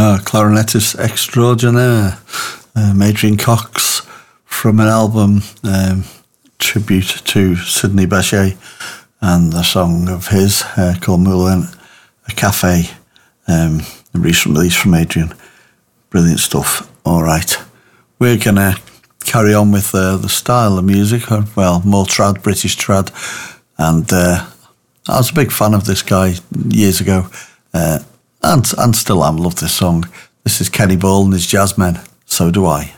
Clarinetist extraordinaire, Adrian Cox, from an album tribute to Sidney Bechet, and a song of his called Moulin a Cafe, recent release from Adrian. Brilliant stuff. All right, we're going to carry on with the style of music, well, more trad, British trad, and I was a big fan of this guy years ago, and still am. Love this song. This is Kenny Ball and his Jazzmen. So do I.